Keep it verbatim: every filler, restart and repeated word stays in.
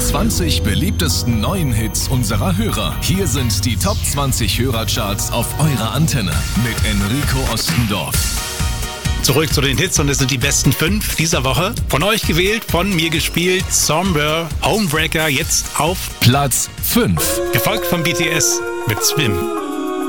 zwanzig beliebtesten neuen Hits unserer Hörer. Hier sind die Top zwanzig Hörercharts auf eurer Antenne mit Enrico Ostendorf. Zurück zu den Hits und es sind die besten fünf dieser Woche. Von euch gewählt, von mir gespielt, Somber, Homebreaker, jetzt auf Platz fünf. Gefolgt von B T S mit Swim.